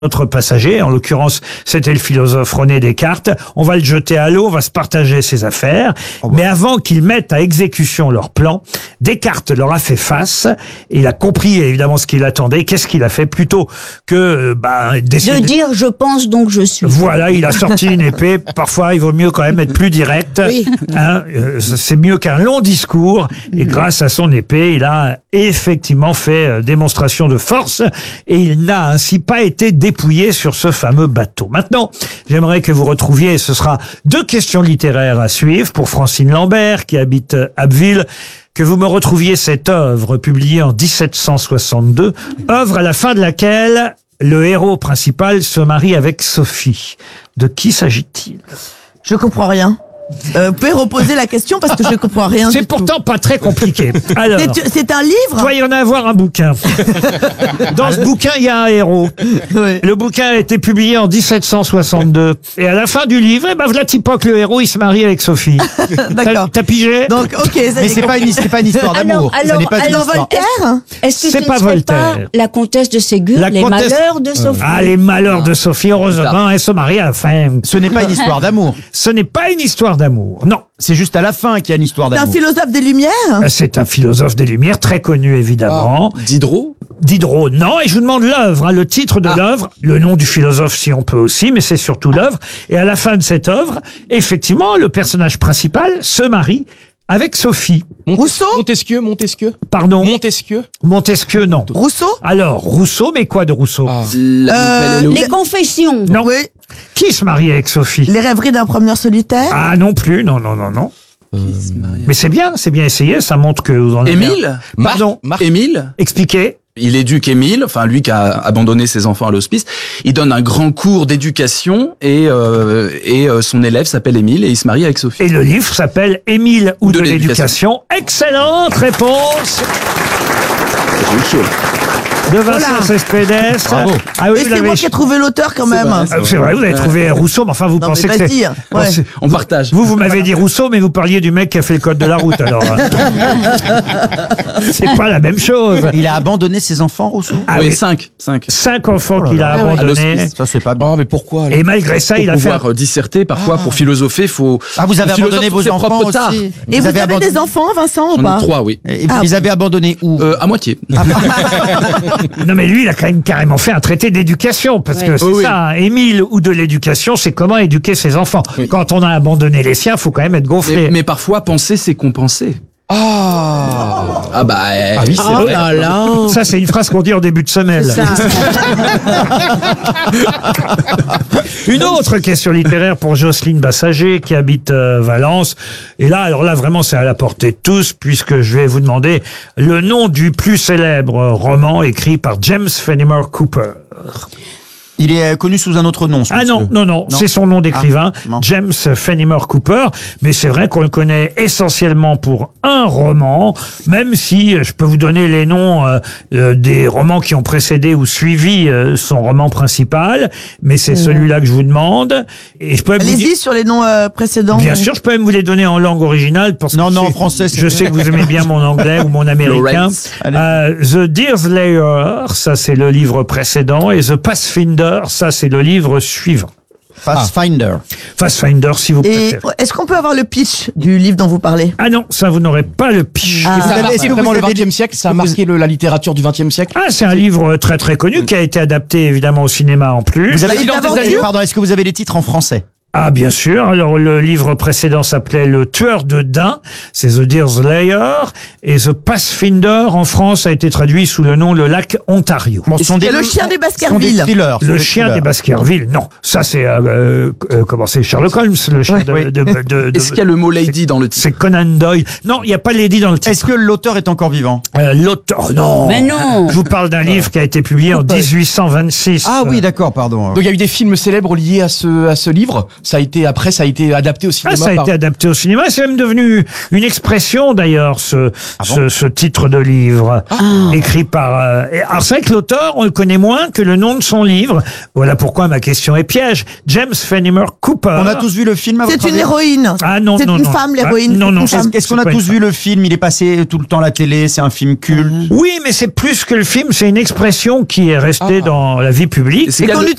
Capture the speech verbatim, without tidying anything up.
Notre passager, en l'occurrence, c'était le philosophe René Descartes. On va le jeter à l'eau, on va se partager ses affaires. Oh bah. Mais avant qu'ils mettent à exécution leur plan, Descartes leur a fait face. Et il a compris évidemment ce qu'il attendait. Qu'est-ce qu'il a fait plutôt que bah, décider... de dire je pense donc je suis. Voilà, il a sorti une épée. Parfois, il vaut mieux quand même être plus direct. Oui. Hein, euh, c'est mieux qu'un long discours. Et grâce à son épée, il a effectivement fait euh, démonstration de force. Et il n'a ainsi pas été dé dépouillé sur ce fameux bateau. Maintenant, j'aimerais que vous retrouviez, et ce sera deux questions littéraires à suivre pour Francine Lambert, qui habite Abbeville, que vous me retrouviez cette œuvre publiée en dix-sept cent soixante-deux, œuvre à la fin de laquelle le héros principal se marie avec Sophie. De qui s'agit-il? Je comprends rien. Euh, vous pouvez reposer la question parce que je ne comprends rien. C'est pourtant tout. pas très compliqué. Alors, c'est un livre. Toi, il y en a à voir un bouquin. Dans ce bouquin, il y a un héros. Oui. Le bouquin a été publié en dix-sept cent soixante-deux. Et à la fin du livre, eh ben, voilà Tipoc, le héros, il se marie avec Sophie. D'accord. T'as pigé? Donc, ok. Mais c'est pas, une, pas une histoire d'amour. Alors, alors, alors Voltaire? Est-ce que c'est ce pas ne serait Voltaire. pas la comtesse de Ségur, la les comtesse... malheurs de Sophie? Ah, les malheurs de Sophie, heureusement, elle se marie à la fin. Ce n'est pas une histoire d'amour. Ce n'est pas une histoire d'amour, non. C'est juste à la fin qu'il y a une histoire d'amour. C'est un philosophe des Lumières? C'est un philosophe des Lumières, très connu évidemment. Ah, Diderot? Diderot, non. Et je vous demande l'œuvre, hein, le titre de ah. l'œuvre, le nom du philosophe si on peut aussi, mais c'est surtout l'œuvre. Et à la fin de cette œuvre, effectivement, le personnage principal se marie avec Sophie. Rousseau? Montesquieu, Montesquieu. Pardon? Montesquieu. Montesquieu, non. Rousseau? Alors, Rousseau, mais quoi de Rousseau? Ah. Euh, les confessions. Non. Oui. Qui se marie avec Sophie? Les rêveries d'un promeneur solitaire? Ah non plus, non, non, non, non. Euh... Mais c'est bien, c'est bien essayé, ça montre que vous en avez... Émile? Pardon? Marc Émile? Expliquez. Il éduque Émile, enfin lui qui a abandonné ses enfants à l'hospice. Il donne un grand cours d'éducation et euh, et euh, son élève s'appelle Émile et il se marie avec Sophie. Et le livre s'appelle Émile ou de, de l'éducation. Excellente réponse. J'ai eu chaud. De Vincent Cespedes. Bravo. Ah oui, c'est moi qui ai trouvé l'auteur quand même. C'est vrai, c'est vrai, vous avez trouvé Rousseau, mais enfin vous non, pensez que c'est... Ouais. On partage. Vous, vous m'avez dit Rousseau, mais vous parliez du mec qui a fait le code de la route, alors. C'est pas la même chose. Il a abandonné ses enfants, Rousseau? Ah oui, cinq. Cinq. Cinq enfants oh qu'il a ah abandonnés. Ouais, ça, c'est pas bien. Oh, mais pourquoi alors? Et malgré ça, pour il a fait... Pour pouvoir disserter, parfois, ah. pour philosopher, faut... Ah, vous avez abandonné vos enfants aussi? Et vous, vous avez abandonné... des enfants, Vincent, ou pas? Trois, oui. Et ah. Ils avaient abandonné où? euh, À moitié. Ah. Non, mais lui, il a quand même carrément fait un traité d'éducation, parce oui. que c'est oh, ça, oui. Émile ou de l'éducation, c'est comment éduquer ses enfants. Oui. Quand on a abandonné les siens, faut quand même être gonflé. Mais, mais parfois, penser, c'est compenser. Ah Ah bah ah oui, c'est oh vrai. Là là. Ça, c'est une phrase qu'on dit en début de semelle. Une autre question littéraire pour Jocelyne Bassager, qui habite euh, Valence. Et là, alors là, vraiment, c'est à la portée de tous, puisque je vais vous demander le nom du plus célèbre roman écrit par James Fenimore Cooper. Il est connu sous un autre nom. Ah non, non, non, non, c'est son nom d'écrivain, ah, James Fenimore Cooper. Mais c'est vrai qu'on le connaît essentiellement pour un roman, même si je peux vous donner les noms euh, euh, des romans qui ont précédé ou suivi euh, son roman principal. Mais c'est mmh. celui-là que je vous demande. Et je peux Allez-y dire... sur les noms euh, précédents. Bien sûr, je peux même vous les donner en langue originale. Parce non, que non, en français. Je sais que vous aimez bien mon anglais ou mon américain. Euh, The Deerslayer, ça c'est le livre précédent, et The Pathfinder, ça, c'est le livre suivant. Pathfinder. Ah. Pathfinder, si vous Et préférez. Est-ce qu'on peut avoir le pitch du livre dont vous parlez? Ah non, ça, vous n'aurez pas le pitch. Ah. Ça a marqué vraiment le vingtième siècle, ça a marqué le, la littérature du vingtième siècle. Ah, c'est un livre très très connu qui a été adapté évidemment au cinéma en plus. Vous avez les Pardon, est-ce que vous avez les titres en français? Ah, bien sûr. Alors, le livre précédent s'appelait Le Tueur de Daims. C'est The Deerslayer. Et The Pathfinder, en France, a été traduit sous le nom Le Lac Ontario. Bon, sont des, le chien des Baskerville. Le chien des Baskerville. Non. Ça, c'est, euh, euh, comment c'est Sherlock Holmes, le chien ouais, de, oui. de, de, de, de Est-ce qu'il y a le mot lady dans le titre? C'est Conan Doyle. Non, il n'y a pas lady dans le titre. Est-ce que l'auteur est encore vivant? Euh, l'auteur, non. Mais non. Je vous parle d'un livre qui a été publié en dix-huit cent vingt-six. Ah oui, d'accord, pardon. Donc, il y a eu des films célèbres liés à ce, à ce livre. Ça a été, après, ça a été adapté au cinéma. Ah, ça a par... été adapté au cinéma. C'est même devenu une expression d'ailleurs, ce, ah bon ce, ce titre de livre ah. écrit par. Euh, et, alors c'est vrai que l'auteur, on le connaît moins que le nom de son livre. Voilà pourquoi ma question est piège. James Fenimore Cooper. On a tous vu le film. C'est une héroïne. Ah non, c'est non, une non. femme, l'héroïne. Ah, non, non. Est-ce, est-ce qu'on a tous vu le film? Il est passé tout le temps à la télé. C'est un film culte. Oui, mais c'est plus que le film. C'est une expression qui est restée ah. dans la vie publique. Et, et qu'on utilise